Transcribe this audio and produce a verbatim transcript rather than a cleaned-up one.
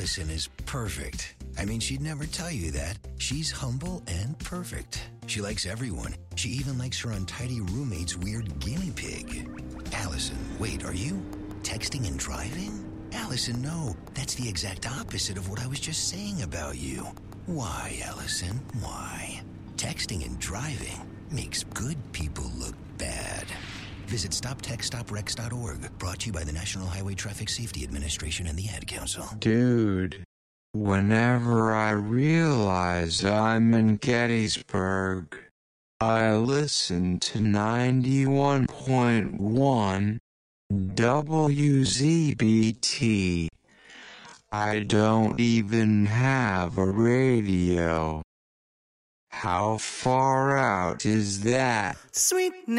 Allison is perfect. I mean, she'd never tell you that. She's humble and perfect. She likes everyone. She even likes her untidy roommate's weird guinea pig. Allison, wait, are you texting and driving? Allison, no. That's the exact opposite of what I was just saying about you. Why, Allison? Why? Texting and driving makes good people look bad. Visit stop text stop wrecks dot org. Brought to you by the National Highway Traffic Safety Administration and the Ad Council. Dude, whenever I realize I'm in Gettysburg, I listen to ninety-one point one W Z B T. I don't even have a radio. How far out is that? Sweet